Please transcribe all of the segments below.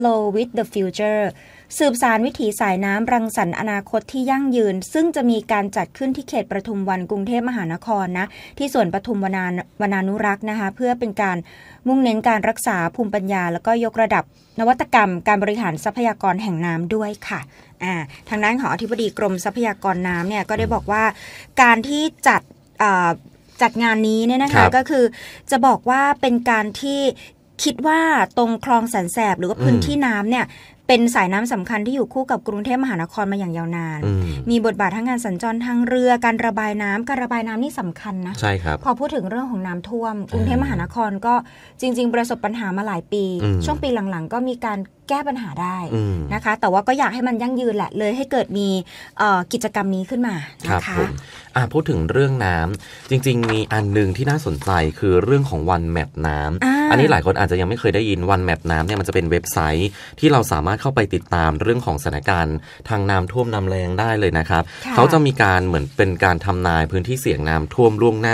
Flow with the Future สืบสานวิถีสายน้ำรังสรรค์อนาคตที่ยั่งยืนซึ่งจะมีการจัดขึ้นที่เขตปทุมวันกรุงเทพมหานครนะที่สวนปทุมวนานุรักษ์นะคะเพื่อเป็นการมุ่งเน้นการรักษาภูมิปัญญาแล้วก็ยกระดับนวัตกรรมการบริหารทรัพยากรแห่งน้ำด้วยค่ะทางด้านของอธิบดีกรมทรัพยากรน้ำเนี่ยก็ได้บอกว่าการที่จัดงานนี้เนี่ยนะคะก็คือจะบอกว่าเป็นการที่คิดว่าตรงคลองแสนแสบหรือว่าพื้นที่น้ำเนี่ยเป็นสายน้ำสำคัญที่อยู่คู่กับกรุงเทพมหานครมาอย่างยาวนานมีบทบาททั้งการสัญจรทางเรือการระบายน้ำนี่สำคัญนะใช่ครับพอพูดถึงเรื่องของน้ำท่วมกรุงเทพมหานครก็จริงๆประสบปัญหามาหลายปีช่วงปีหลังๆก็มีการแก้ปัญหาได้นะคะแต่ว่าก็อยากให้มันยั่งยืนแหละเลยให้เกิดมีกิจกรรมนี้ขึ้นมานะคะพูดถึงเรื่องน้ำจริงๆมีอันนึงที่น่าสนใจคือเรื่องของวันแมปน้ำอันนี้หลายคนอาจจะยังไม่เคยได้ยินวันแมปน้ำเนี่ยมันจะเป็นเว็บไซต์ที่เราสามารถเข้าไปติดตามเรื่องของสถานการณ์ทางน้ำท่วมน้ำแล้งได้เลยนะครับเขาจะมีการเหมือนเป็นการทำนายพื้นที่เสี่ยงน้ำท่วมล่วงหน้า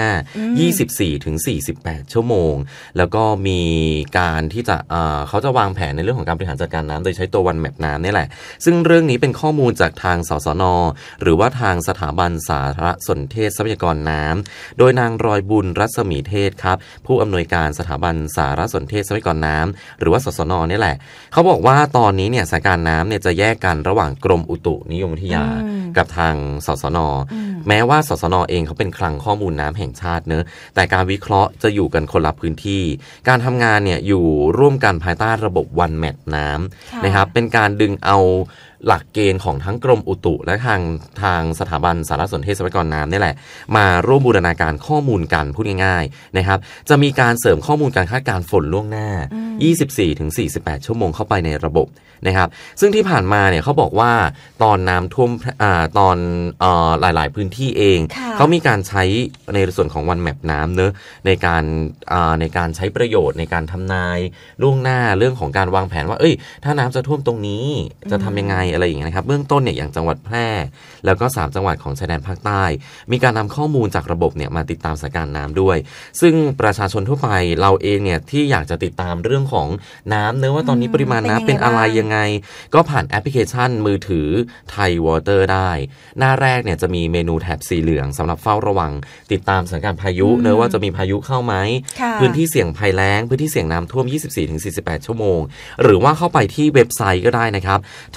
24-48 ชั่วโมงแล้วก็มีการที่จะเขาจะวางแผนในเรื่องของการบริหารจัดการน้ำโดยใช้ตัววันแมปน้ำนี่แหละซึ่งเรื่องนี้เป็นข้อมูลจากทางสสน.หรือว่าทางสถาบันสารสนเทศทรัพยากรน้ำโดยนางรอยบุญรัศมีเทศครับผู้อำนวยการสถาบันสารสนเทศทรัพยากรน้ำหรือว่าสสน.นี่แหละเขาบอกว่าตอนนี้เนี่ยสถานการณ์น้ำเนี่ยจะแยกกันระหว่างกรมอุตุนิยมวิทยากับทางสสน.แม้ว่าสสน.เองเขาเป็นคลังข้อมูลน้ำแห่งชาติเนอะแต่การวิเคราะห์จะอยู่กันคนละพื้นที่การทำงานเนี่ยอยู่ร่วมกันภายใต้ระบบวันแมปน้ำนะครับเป็นการดึงเอาหลักเกณฑ์ของทั้งกรมอุตุและทางสถาบันสารสนเทศทรัพยากรน้ำนี่แหละมาร่วมบูรณาการข้อมูลกันพูดง่ายๆนะครับจะมีการเสริมข้อมูลการคาดการณ์ฝนล่วงหน้า 24-48 ชั่วโมงเข้าไปในระบบนะครับซึ่งที่ผ่านมาเนี่ยเขาบอกว่าตอนน้ำท่วมตอนหลายๆพื้นที่เองเขามีการใช้ในส่วนของวันแมปน้ำเนอะในการใช้ประโยชน์ในการทำนายล่วงหน้าเรื่องของการวางแผนว่าถ้าน้ำจะท่วมตรงนี้จะทำยังไงอะไรอย่างเงี้ยนะครับเบื้องต้นเนี่ยอย่างจังหวัดแพร่แล้วก็3จังหวัดของชายแดนภาคใต้มีการนำข้อมูลจากระบบเนี่ยมาติดตามสถานการณ์น้ำด้วยซึ่งประชาชนทั่วไปเราเองเนี่ยที่อยากจะติดตามเรื่องของน้ำเนอะว่าตอนนี้ปริมาณน้ำเป็นอะไรยังไงก็ผ่านแอปพลิเคชันมือถือไทยวอเตอร์ได้หน้าแรกเนี่ยจะมีเมนูแถบสีเหลืองสำหรับเฝ้าระวังติดตามสถานการณ์พายุเนอะว่าจะมีพายุเข้าไหมพื้นที่เสี่ยงภัยแล้งพื้นที่เสี่ยงน้ำท่วม 24-48 ชั่วโมงหรือว่าเข้าไปที่เว็บไซต์ก็ได้นะครับ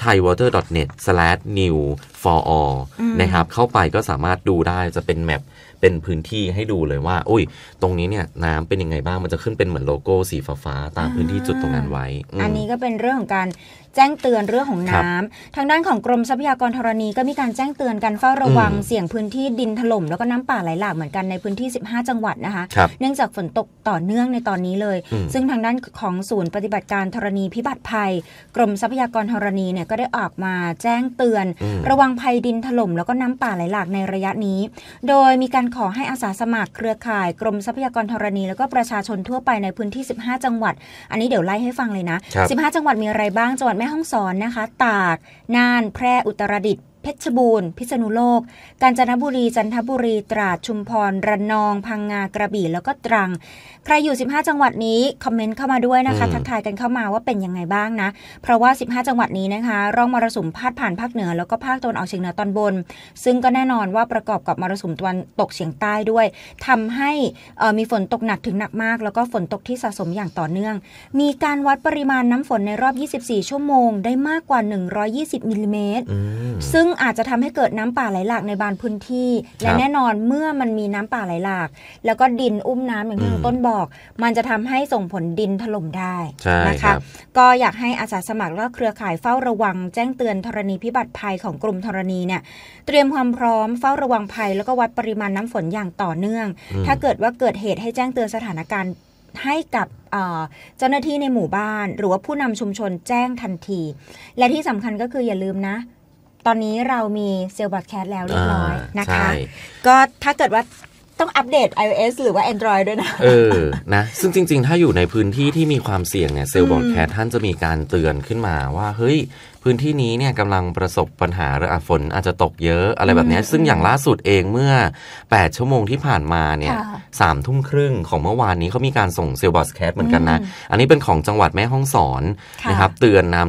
thaiwater.net/new for all นะครับเข้าไปก็สามารถดูได้จะเป็นแมปเป็นพื้นที่ให้ดูเลยว่าตรงนี้เนี่ยน้ำเป็นยังไงบ้างมันจะขึ้นเป็นเหมือนโลโก้สีฟ้าๆตามพื้นที่จุดตรงนั้นไว้อันนี้ก็เป็นเรื่องของการแจ้งเตือนเรื่องของน้ำทางด้านของกรมทรัพยากรธรณีก็มีการแจ้งเตือนการเฝ้าระวังเสี่ยงพื้นที่ดินถล่มแล้วก็น้ำป่าไหลหลากเหมือนกันในพื้นที่15จังหวัดนะคะเนื่องจากฝนตกต่อเนื่องในตอนนี้เลยซึ่งทางด้านของศูนย์ปฏิบัติการธรณีพิบัติภัยกรมทรัพยากรธรณีเนี่ยก็ได้ออกมาแจ้งเตือนระวังภัยดินถล่มแล้วก็น้ำป่าไหลหลากในระยะนี้โดยมีการขอให้อาสาสมัครเครือข่ายกรมทรัพยากรธรณีแล้วก็ประชาชนทั่วไปในพื้นที่15จังหวัดอันนี้เดี๋ยวไล่ให้ฟังเลยนะ15จังหวัดมีอะไรบ้างจังหวัดแม่ฮ่องสอนนะคะตากน่านแพร่อุตรดิตถ์เพชรบูรณ์พิษณุโลกกาญจนบุรีจันทบุรีตราดชุมพรระนองพังงากระบี่แล้วก็ตรังใครอยู่15จังหวัดนี้คอมเมนต์เข้ามาด้วยนะคะทักทายกันเข้ามาว่าเป็นยังไงบ้างนะเพราะว่า15จังหวัดนี้นะคะร่องมรสุมพาดผ่านภาคเหนือแล้วก็ภาคตะวันออกเฉียงเหนือตอนบนซึ่งก็แน่นอนว่าประกอบกับมรสุมตะวันตกเฉียงใต้ด้วยทำให้มีฝนตกหนักถึงหนักมากแล้วก็ฝนตกที่สะสมอย่างต่อเนื่องมีการวัดปริมาณน้ำฝนในรอบ24ชั่วโมงได้มากกว่า120มิลลิเมตรซึ่งอาจจะทำให้เกิดน้ำป่าไหลหลากในบางพื้นที่และแน่นอนเมื่อมันมีน้ำป่าไหลหลากแล้วก็ดินอุ้มน้ำอย่างที่ต้นบอกมันจะทำให้ส่งผลดินถล่มได้นะคะก็อยากให้อาสาสมัครและเครือข่ายเฝ้าระวังแจ้งเตือนธรณีพิบัติภัยของกรมธรณีเนี่ยเตรียมความพร้อมเฝ้าระวังภัยแล้วก็วัดปริมาณน้ำฝนอย่างต่อเนื่องถ้าเกิดว่าเกิดเหตุให้แจ้งเตือนสถานการณ์ให้กับเจ้าหน้าที่ในหมู่บ้านหรือว่าผู้นำชุมชนแจ้งทันทีและที่สำคัญก็คืออย่าลืมนะตอนนี้เรามีเซลล์บัตแคสแล้วเรียบร้อยนะคะก็ถ้าเกิดว่าต้องอัปเดต iOS หรือว่า Android ด้วยนะนะซึ่งจริงๆถ้าอยู่ในพื้นที่ที่มีความเสี่ยงเนี่ยเซลล์บอร์ดแคสท่านจะมีการเตือนขึ้นมาว่าเฮ้ยพื้นที่นี้เนี่ยกำลังประสบปัญหาหรือฝนอาจจะตกเยอะอะไรแบบนี้ซึ่งอย่างล่าสุดเองเมื่อ8ชั่วโมงที่ผ่านมาเนี่ย3 ทุ่มครึ่งของเมื่อวานนี้เขามีการส่งเซลล์บอร์ดแคสเหมือนกันนะอันนี้เป็นของจังหวัดแม่ฮ่องสอนนะครับเตือนน้ำ